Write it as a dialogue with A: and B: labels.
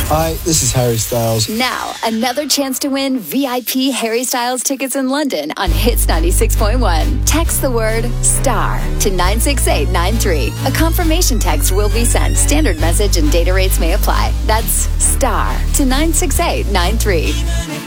A: Hi, this is Harry Styles.
B: Now, another chance to win VIP Harry Styles tickets in London on Hits 96.1. Text the word STAR to 96893. A confirmation text will be sent. Standard message and data rates may apply. That's STAR to 96893.